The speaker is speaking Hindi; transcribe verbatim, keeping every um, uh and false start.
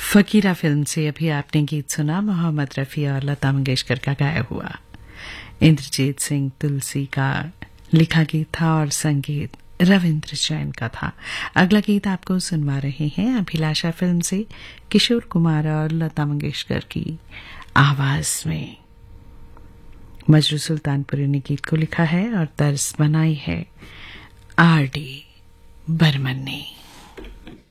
फकीरा फिल्म से अभी आपने गीत सुना, मोहम्मद रफ़ी और लता मंगेशकर का गाया हुआ। इंद्रजीत सिंह तुलसी का लिखा गीत था और संगीत रविंद्र जैन का था। अगला गीत आपको सुनवा रहे हैं अभिलाषा फिल्म से, किशोर कुमार और लता मंगेशकर की आवाज में। मजरू सुल्तानपुरी ने गीत को लिखा है और तर्ज बनाई है आर डी बर्मन ने।